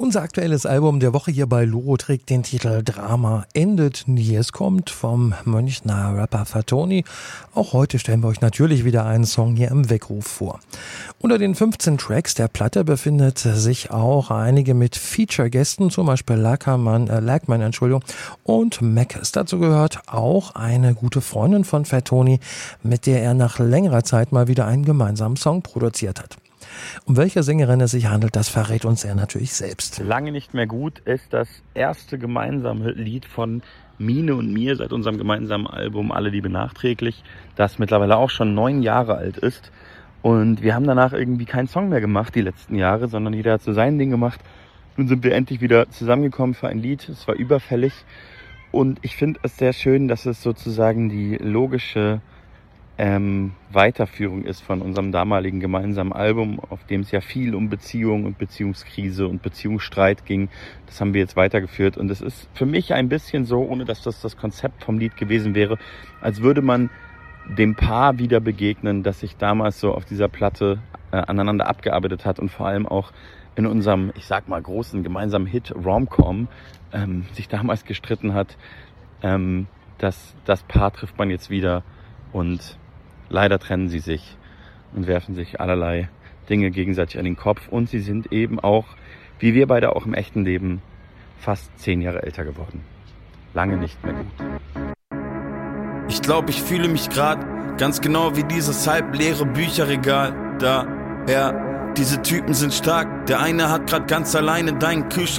Unser aktuelles Album der Woche hier bei Loro trägt den Titel Drama endet nie. Es kommt vom Münchner Rapper Fatoni. Auch heute stellen wir euch natürlich wieder einen Song hier im Weckruf vor. Unter den 15 Tracks der Platte befindet sich auch einige mit Feature-Gästen, zum Beispiel Lagman und Mackes. Dazu gehört auch eine gute Freundin von Fatoni, mit der er nach längerer Zeit mal wieder einen gemeinsamen Song produziert hat. Um welche Sängerin es sich handelt, das verrät uns er natürlich selbst. Lange nicht mehr gut ist das erste gemeinsame Lied von Mine und mir seit unserem gemeinsamen Album Alle Liebe nachträglich, das mittlerweile auch schon 9 Jahre alt ist. Und wir haben danach irgendwie keinen Song mehr gemacht die letzten Jahre, sondern jeder hat so sein Ding gemacht. Nun sind wir endlich wieder zusammengekommen für ein Lied. Es war überfällig und ich finde es sehr schön, dass es sozusagen die logische Weiterführung ist von unserem damaligen gemeinsamen Album, auf dem es ja viel um Beziehung und Beziehungskrise und Beziehungsstreit ging. Das haben wir jetzt weitergeführt und es ist für mich ein bisschen so, ohne dass das Konzept vom Lied gewesen wäre, als würde man dem Paar wieder begegnen, das sich damals so auf dieser Platte aneinander abgearbeitet hat und vor allem auch in unserem, ich sag mal, großen gemeinsamen Hit Rom-Com sich damals gestritten hat. Das Paar trifft man jetzt wieder und leider trennen sie sich und werfen sich allerlei Dinge gegenseitig an den Kopf. Und sie sind eben auch, wie wir beide auch im echten Leben, fast 10 Jahre älter geworden. Lange nicht mehr gut. Ich glaube, ich fühle mich gerade ganz genau wie dieses halbleere Bücherregal da. Ja, diese Typen sind stark. Der eine hat gerade ganz alleine deinen Kühlschrank